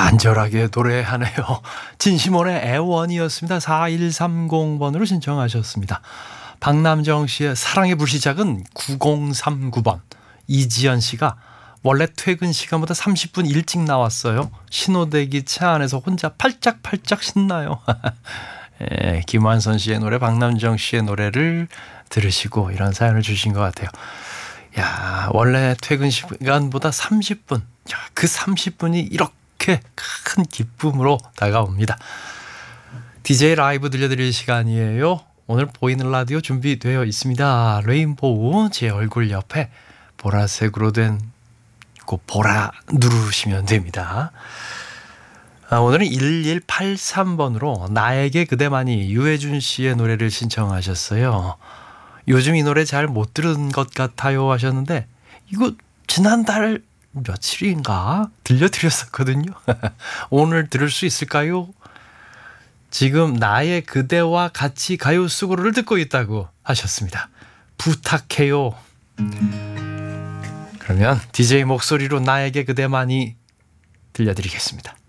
간절하게 노래하네요. 진시몬의 애원이었습니다. 4130번으로 신청하셨습니다. 박남정 씨의 사랑의 불시작은 9039번. 이지연 씨가 원래 퇴근 시간보다 30분 일찍 나왔어요. 신호대기 차 안에서 혼자 팔짝팔짝 신나요. 예, 김완선 씨의 노래, 박남정 씨의 노래를 들으시고 이런 사연을 주신 것 같아요. 야, 원래 퇴근 시간보다 30분. 야, 그 30분이 이렇게 큰 기쁨으로 다가옵니다. DJ 라이브 들려드릴 시간이에요. 오늘 보이는 라디오 준비되어 있습니다. 레인보우 제 얼굴 옆에 보라색으로 된 그 보라 누르시면 됩니다. 오늘은 1183번으로 나에게 그대만이 유해준 씨의 노래를 신청하셨어요. 요즘 이 노래 잘 못 들은 것 같아요 하셨는데 이거 지난달 며칠인가 들려드렸었거든요. 오늘 들을 수 있을까요? 지금 나의 그대와 같이 가요 수고를 듣고 있다고 하셨습니다. 부탁해요. 그러면 DJ 목소리로 나에게 그대만이 들려드리겠습니다.